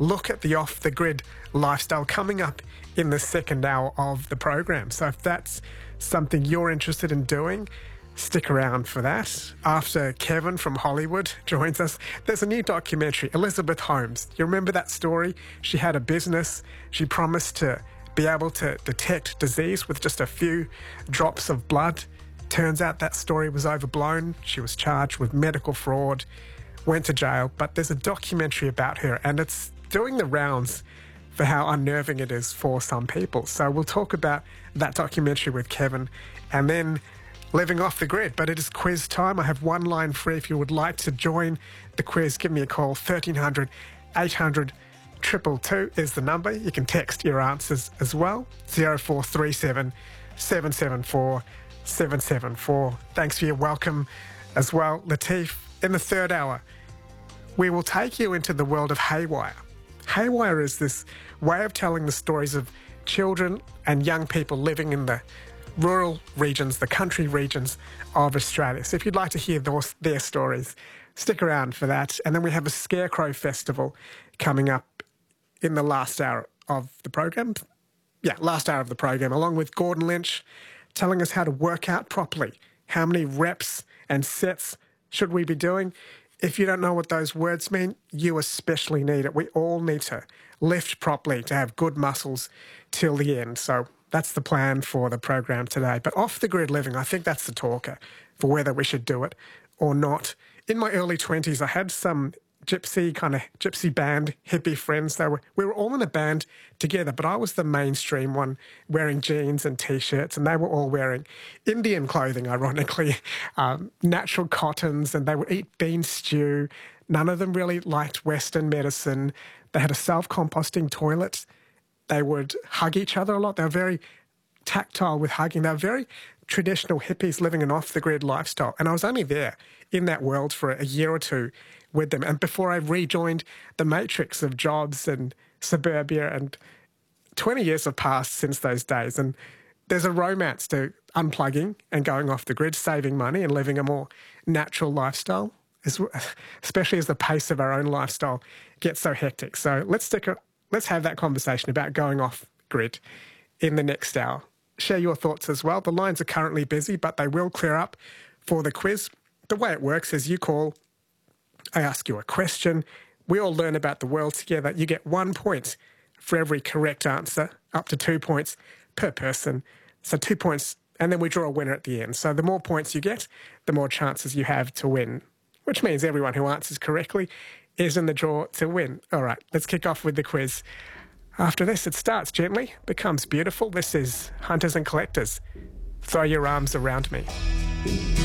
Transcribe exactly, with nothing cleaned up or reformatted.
look at the off-the-grid lifestyle coming up in the second hour of the program. So if that's something you're interested in doing, stick around for that. After Kevin from Hollywood joins us, there's a new documentary, Elizabeth Holmes. You remember that story? She had a business. She promised to be able to detect disease with just a few drops of blood. Turns out that story was overblown. She was charged with medical fraud, went to jail, but there's a documentary about her and it's doing the rounds for how unnerving it is for some people. So we'll talk about that documentary with Kevin and then living off the grid. But it is quiz time. I have one line free. If you would like to join the quiz, give me a call. thirteen hundred, eight hundred, two two two is the number. You can text your answers as well. zero four three seven, seven seven four, seven seven four. Thanks for your welcome as well, Latif. In the third hour, we will take you into the world of Haywire. Haywire is this way of telling the stories of children and young people living in the rural regions, the country regions of Australia. So if you'd like to hear those, their stories, stick around for that. And then we have a Scarecrow Festival coming up in the last hour of the program. Yeah, last hour of the program, along with Gordon Lynch telling us how to work out properly. How many reps and sets should we be doing? If you don't know what those words mean, you especially need it. We all need to lift properly to have good muscles till the end. So that's the plan for the program today. But off-the-grid living, I think that's the talker for whether we should do it or not. In my early twenties, I had some gypsy kind of gypsy band hippie friends. They were we were all in a band together, but I was the mainstream one, wearing jeans and t-shirts, and they were all wearing Indian clothing, ironically, um, natural cottons, and they would eat bean stew. None of them really liked Western medicine. They had a self-composting toilet. They would hug each other a lot. They were very tactile with hugging. They were very traditional hippies living an off-the-grid lifestyle. And I was only there in that world for a year or two with them. And before I rejoined the matrix of jobs and suburbia, and twenty years have passed since those days. And there's a romance to unplugging and going off the grid, saving money and living a more natural lifestyle, especially as the pace of our own lifestyle gets so hectic. So let's stick a, let's have that conversation about going off grid in the next hour. Share your thoughts as well. The lines are currently busy, but they will clear up for the quiz. The way it works is you call, I ask you a question, we all learn about the world together. You get one point for every correct answer, up to two points per person. So two points, and then we draw a winner at the end. So the more points you get, the more chances you have to win, which means everyone who answers correctly is in the draw to win. All right, let's kick off with the quiz. After this, it starts gently, becomes beautiful. This is Hunters and Collectors. Throw your arms around me.